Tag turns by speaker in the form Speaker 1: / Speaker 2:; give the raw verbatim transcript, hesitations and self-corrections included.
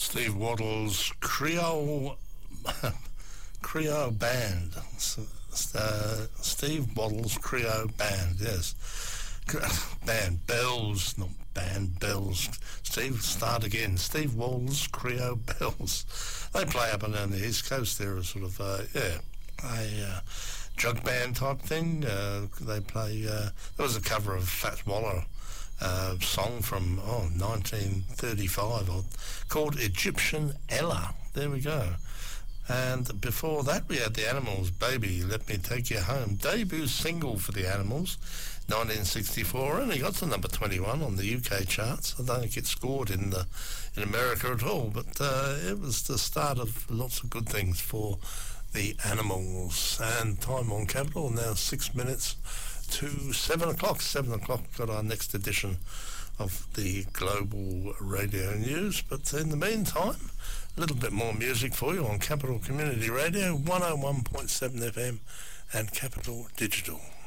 Speaker 1: Steve Waddle's Creole Creole Band. Uh, Steve Waddle's Creole Band, yes. Band, bells, not band, bells. Steve, start again. Steve Waddle's Creole Bells. They play up and down the East Coast. They're a sort of, uh, yeah, a uh, jug band type thing. Uh, they play, uh, there was a cover of Fats Waller uh, song from, oh, nineteen thirty-five or, called Egyptian Ella. There we go. And before that, we had the Animals, Baby, Let Me Take You Home. Debut single for the Animals, nineteen sixty-four. Only got to number twenty-one on the U K charts. I don't think it scored in the in America at all, but uh, it was the start of lots of good things for the Animals. And time on Capital, now six minutes to seven o'clock. Seven o'clock, got our next edition of the Global Radio News. But in the meantime, a little bit more music for you on Capital Community Radio, one oh one point seven F M and Capital Digital.